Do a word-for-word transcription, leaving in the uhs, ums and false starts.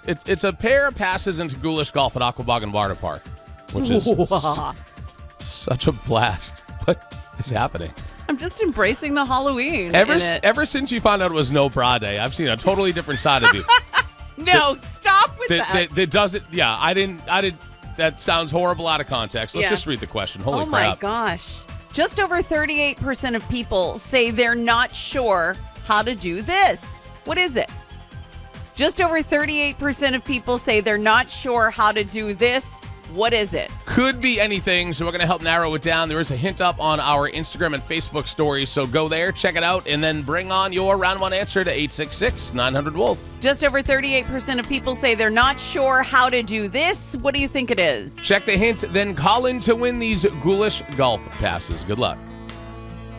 It's it's a pair of passes into Ghoulish Golf at Aquabog Water Park, which is s- such a blast. What is happening? I'm just embracing the Halloween. Ever in s- it. ever since you found out it was No Bra Day, I've seen a totally different side of you. No, that, stop with that, that. that. That doesn't. Yeah, I didn't. I did. That sounds horrible out of context. Let's Yeah. just read the question. Holy oh crap! my gosh. Just over thirty-eight percent of people say they're not sure how to do this. What is it? Just over thirty-eight percent of people say they're not sure how to do this. What is it? Could be anything, so we're going to help narrow it down. There is a hint up on our Instagram and Facebook stories, so go there, check it out, and then bring on your round one answer to eight six six, nine hundred, wolf. Just over thirty-eight percent of people say they're not sure how to do this. What do you think it is? Check the hint, then call in to win these Ghoulish Golf passes. Good luck.